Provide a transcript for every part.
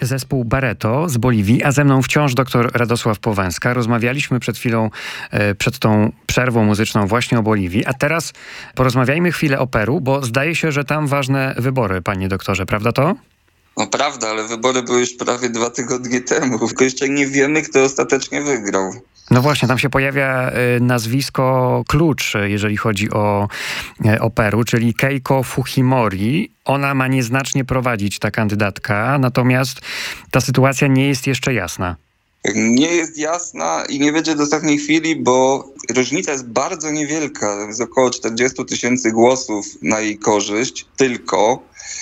zespół Barreto z Boliwii, a ze mną wciąż dr Radosław Powęska. Rozmawialiśmy przed chwilą, przed tą przerwą muzyczną właśnie o Boliwii, a teraz porozmawiajmy chwilę o Peru, bo zdaje się, że tam ważne wybory, panie doktorze, prawda to? No prawda, ale wybory były już prawie 2 tygodnie temu. Tylko jeszcze nie wiemy, kto ostatecznie wygrał. No właśnie, tam się pojawia nazwisko klucz, jeżeli chodzi o Peru, czyli Keiko Fujimori. Ona ma nieznacznie prowadzić, ta kandydatka, natomiast ta sytuacja nie jest jeszcze jasna. Nie jest jasna i nie będzie do ostatniej chwili, bo różnica jest bardzo niewielka. Jest około 40 000 głosów na jej korzyść tylko,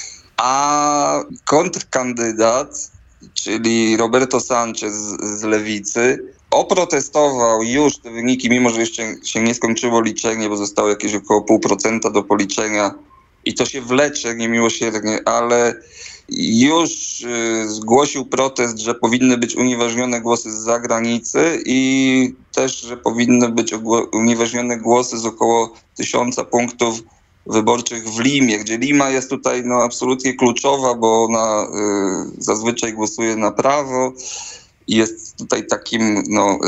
a kontrkandydat, czyli Roberto Sanchez z Lewicy, oprotestował już te wyniki, mimo że jeszcze się nie skończyło liczenie, bo zostało jakieś około 0,5% do policzenia i to się wlecze niemiłosiernie, ale już zgłosił protest, że powinny być unieważnione głosy z zagranicy i też, że powinny być unieważnione głosy z około 1000 punktów wyborczych w Limie, gdzie Lima jest tutaj absolutnie kluczowa, bo ona zazwyczaj głosuje na prawo i jest tutaj takim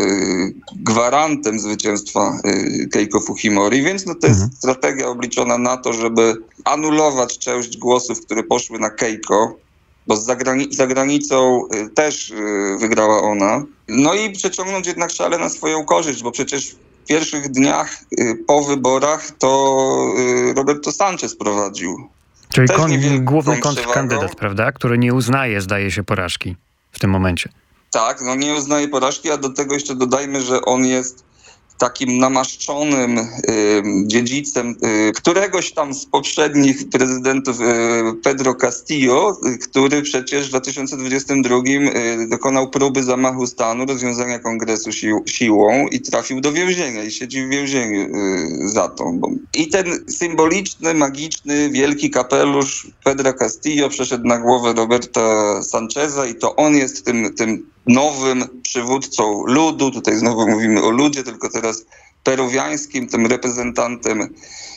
gwarantem zwycięstwa Keiko Fujimori, więc to jest strategia obliczona na to, żeby anulować część głosów, które poszły na Keiko, bo za granicą też wygrała ona. No i przeciągnąć jednak szale na swoją korzyść, bo przecież w pierwszych dniach po wyborach to Roberto Sanchez prowadził. Czyli główny kontrkandydat, prawda? Który nie uznaje, zdaje się, porażki w tym momencie. Tak, nie uznaje porażki, a do tego jeszcze dodajmy, że on jest takim namaszczonym dziedzicem któregoś tam z poprzednich prezydentów, Pedro Castillo, który przecież w 2022 dokonał próby zamachu stanu, rozwiązania kongresu siłą i trafił do więzienia i siedzi w więzieniu za to. I ten symboliczny, magiczny, wielki kapelusz Pedro Castillo przeszedł na głowę Roberta Sancheza i to on jest tym nowym przywódcą ludu, tutaj znowu mówimy o ludzie, tylko teraz peruwiańskim, tym reprezentantem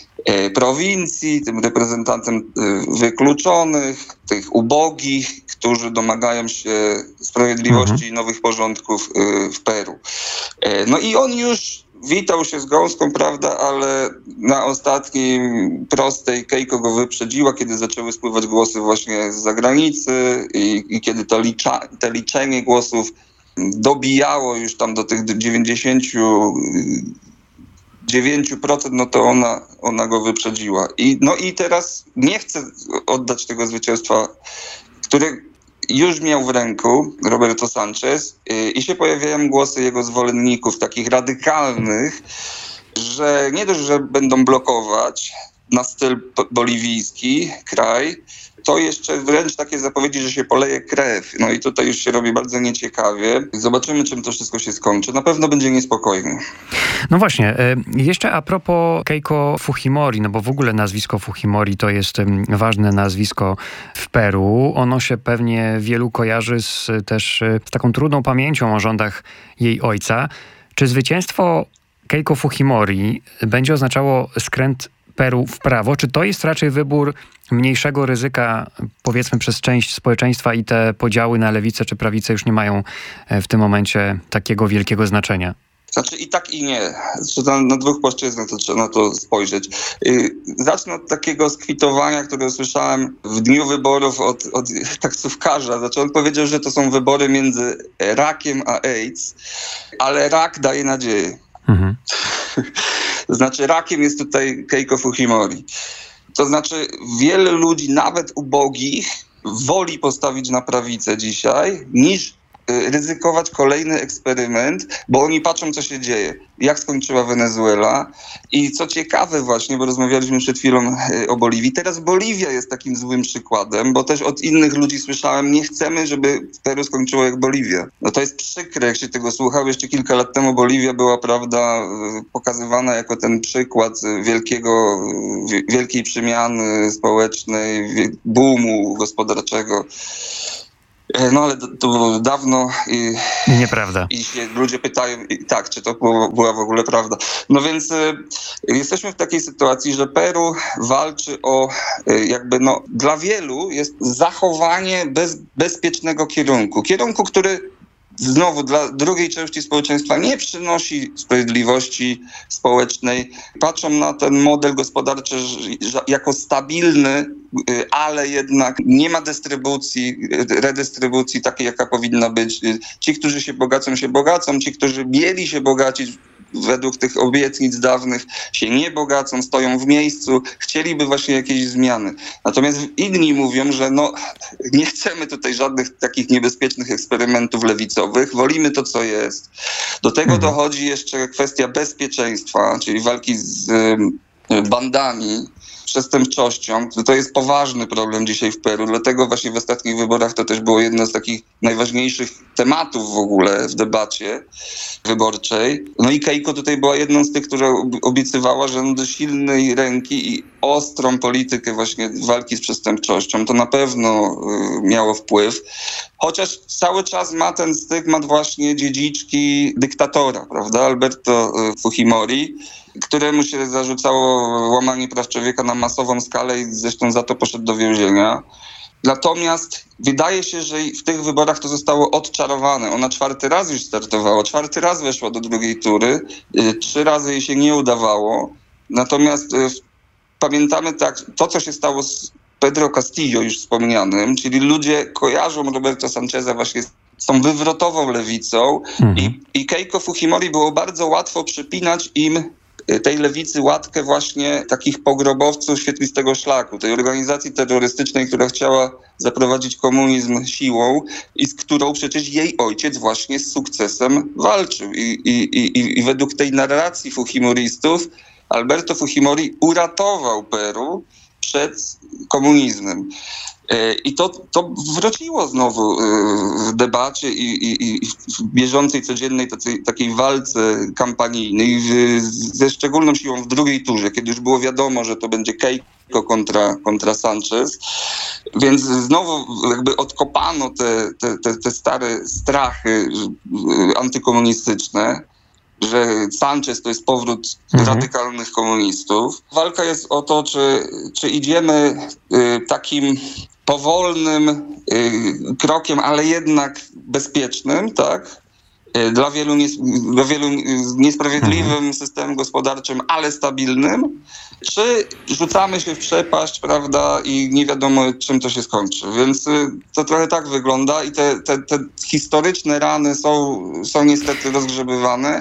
prowincji, tym reprezentantem wykluczonych, tych ubogich, którzy domagają się sprawiedliwości i nowych porządków w Peru. No i on już witał się z gąską, prawda, ale na ostatnim prostej Keiko go wyprzedziła, kiedy zaczęły spływać głosy właśnie z zagranicy i kiedy to liczenie głosów dobijało już tam do tych 99%, to ona go wyprzedziła. I teraz nie chce oddać tego zwycięstwa, które już miał w ręku Roberto Sanchez i się pojawiają głosy jego zwolenników, takich radykalnych, że nie dość, że będą blokować na styl boliwijski kraj, to jeszcze wręcz takie zapowiedzi, że się poleje krew. No i tutaj już się robi bardzo nieciekawie. Zobaczymy, czym to wszystko się skończy. Na pewno będzie niespokojnie. No właśnie, jeszcze a propos Keiko Fujimori, bo w ogóle nazwisko Fujimori to jest ważne nazwisko w Peru. Ono się pewnie wielu kojarzy też z taką trudną pamięcią o rządach jej ojca. Czy zwycięstwo Keiko Fujimori będzie oznaczało skręt Peru w prawo? Czy to jest raczej wybór mniejszego ryzyka, powiedzmy, przez część społeczeństwa i te podziały na lewicę czy prawicę już nie mają w tym momencie takiego wielkiego znaczenia? Znaczy i tak i nie. Na 2 płaszczyznach to trzeba na to spojrzeć. Zacznę od takiego skwitowania, które usłyszałem w dniu wyborów od taksówkarza. Znaczy on powiedział, że to są wybory między rakiem a AIDS, ale rak daje nadzieję. To znaczy rakiem jest tutaj Keiko Fujimori. To znaczy wiele ludzi, nawet ubogich, woli postawić na prawicę dzisiaj, niż ryzykować kolejny eksperyment, bo oni patrzą, co się dzieje, jak skończyła Wenezuela. I co ciekawe właśnie, bo rozmawialiśmy przed chwilą o Boliwii, teraz Boliwia jest takim złym przykładem, bo też od innych ludzi słyszałem, nie chcemy, żeby Peru skończyło jak Boliwia. No to jest przykre, jak się tego słuchał. Jeszcze kilka lat temu Boliwia była, prawda, pokazywana jako ten przykład wielkiej przemiany społecznej, boomu gospodarczego. No ale to było dawno Nieprawda. i się ludzie pytają, tak, czy to była w ogóle prawda. No więc jesteśmy w takiej sytuacji, że Peru walczy o jakby dla wielu jest zachowanie bezpiecznego kierunku, który znowu dla drugiej części społeczeństwa nie przynosi sprawiedliwości społecznej. Patrzą na ten model gospodarczy jako stabilny, ale jednak nie ma redystrybucji takiej, jaka powinna być. Ci, którzy się bogacą, ci, którzy mieli się bogacić według tych obietnic dawnych, się nie bogacą, stoją w miejscu, chcieliby właśnie jakiejś zmiany. Natomiast inni mówią, że nie chcemy tutaj żadnych takich niebezpiecznych eksperymentów lewicowych, wolimy to, co jest. Do tego dochodzi jeszcze kwestia bezpieczeństwa, czyli walki z bandami, przestępczością. To jest poważny problem dzisiaj w Peru, dlatego właśnie w ostatnich wyborach to też było jedno z takich najważniejszych tematów w ogóle w debacie wyborczej. No i Keiko tutaj była jedną z tych, która obiecywała, że do silnej ręki i ostrą politykę właśnie walki z przestępczością. To na pewno miało wpływ. Chociaż cały czas ma ten stygmat właśnie dziedziczki dyktatora, prawda? Alberto Fujimori, któremu się zarzucało łamanie praw człowieka na masową skalę i zresztą za to poszedł do więzienia. Natomiast wydaje się, że w tych wyborach to zostało odczarowane. Ona 4. raz już startowała, 4. raz weszła do drugiej tury, 3 razy jej się nie udawało. Natomiast pamiętamy to, co się stało z Pedro Castillo już wspomnianym, czyli ludzie kojarzą Roberto Sancheza właśnie z tą wywrotową lewicą i Keiko Fujimori było bardzo łatwo przypinać im tej lewicy łatkę właśnie takich pogrobowców świetlistego szlaku, tej organizacji terrorystycznej, która chciała zaprowadzić komunizm siłą i z którą przecież jej ojciec właśnie z sukcesem walczył. I według tej narracji fujimoristów Alberto Fujimori uratował Peru przed komunizmem. I to wróciło znowu w debacie i w bieżącej, codziennej takiej walce kampanijnej, ze szczególną siłą w drugiej turze, kiedy już było wiadomo, że to będzie Keiko kontra Sanchez. Więc znowu jakby odkopano te stare strachy antykomunistyczne, że Sanchez to jest powrót radykalnych komunistów. Walka jest o to, czy idziemy takim powolnym krokiem, ale jednak bezpiecznym, tak? Dla wielu niesprawiedliwym systemem gospodarczym, ale stabilnym, czy rzucamy się w przepaść, prawda, i nie wiadomo, czym to się skończy. Więc to trochę tak wygląda i te historyczne rany są niestety rozgrzebywane.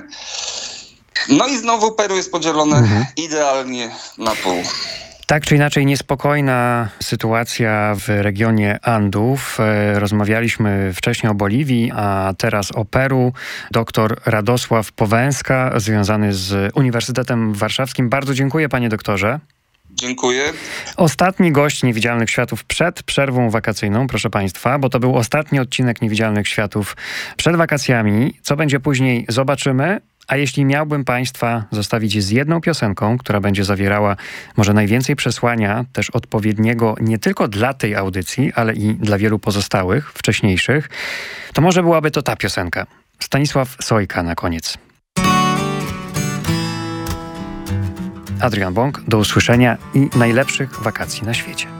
No i znowu Peru jest podzielone idealnie na pół. Tak czy inaczej niespokojna sytuacja w regionie Andów. Rozmawialiśmy wcześniej o Boliwii, a teraz o Peru. Doktor Radosław Powęska, związany z Uniwersytetem Warszawskim. Bardzo dziękuję, panie doktorze. Dziękuję. Ostatni gość Niewidzialnych Światów przed przerwą wakacyjną, proszę państwa, bo to był ostatni odcinek Niewidzialnych Światów przed wakacjami. Co będzie później, zobaczymy. A jeśli miałbym państwa zostawić z jedną piosenką, która będzie zawierała może najwięcej przesłania, też odpowiedniego nie tylko dla tej audycji, ale i dla wielu pozostałych, wcześniejszych, to może byłaby to ta piosenka. Stanisław Sojka na koniec. Adrian Bąk, do usłyszenia i najlepszych wakacji na świecie.